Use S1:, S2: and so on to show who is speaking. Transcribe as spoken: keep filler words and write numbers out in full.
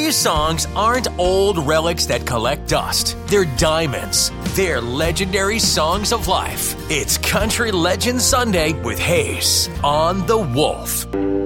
S1: These songs aren't old relics that collect dust. They're diamonds. They're legendary songs of life. It's Country Legends Sunday with Hayes on The Wolf.